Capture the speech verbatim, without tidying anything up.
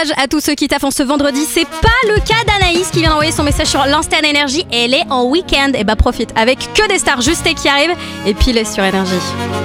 courage à tous ceux qui taffent ce vendredi. C'est pas le cas d'Anaïs qui vient d'envoyer son message sur l'Insta d'Énergie. Elle est en week-end. Et bah profite avec que des stars juste qui arrivent et pile sur Énergie.